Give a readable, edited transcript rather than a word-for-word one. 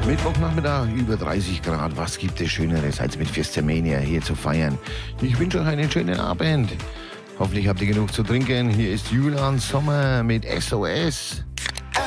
Mittwochnachmittag, über 30 Grad. Was gibt es Schöneres, als mit Fiestamania hier zu feiern? Ich wünsche euch einen schönen Abend. Hoffentlich habt ihr genug zu trinken. Hier ist Julian Sommer mit SOS.